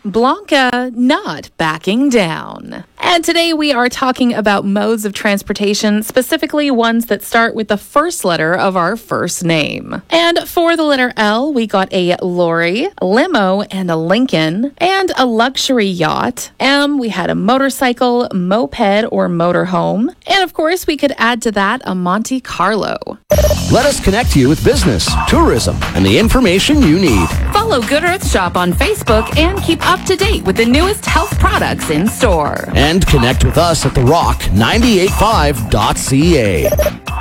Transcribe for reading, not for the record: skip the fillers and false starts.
Blanca not backing down. And today we are talking about modes of transportation, specifically ones that start with the first letter of our first name. And for the letter L, we got a lorry, a limo, and a Lincoln, and a luxury yacht. M, we had a motorcycle, moped, or motorhome. And of course, we could add to that a Monte Carlo. Let us connect you with business, tourism, and the information you need. Follow Good Earth Shop on Facebook and keep up to date with the newest health products in store. And connect with us at therock985.ca.